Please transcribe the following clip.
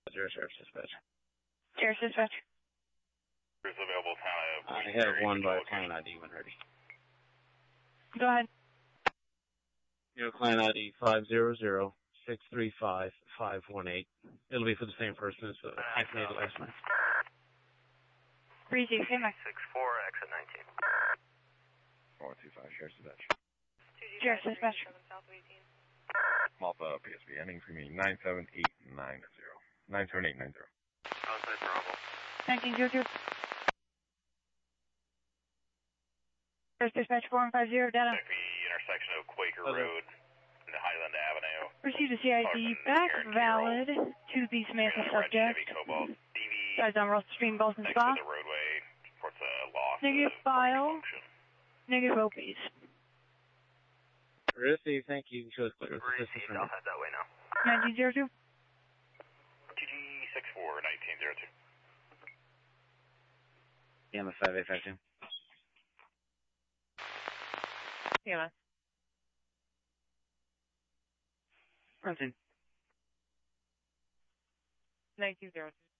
Sheriff's Dispatch. Sheriff's Dispatch. Who's available town? I have one by client ID when ready. Go ahead. Client ID 500-635-518. It'll be for the same person as the hyphenated last name. 36, same 64, exit 19. 425, Sheriff's Dispatch. Sheriff's Dispatch. Malta PSB, ending for me 97890. 97890. Outside Bravo. 1902. Sheriff's Dispatch 4150, data. The intersection of Quaker Road and Highland Avenue. Received a CID back, valid, to the Smith subject. Guys on Russell Stream, Boston Next Spa. to the roadway reports a loss Negative of file. function. Negative OPs. Received, thank you. Show us clear. Received, I'll head that way now. 1902. TG64 1902. EMS 5852. Yeah. Fronting. 1902.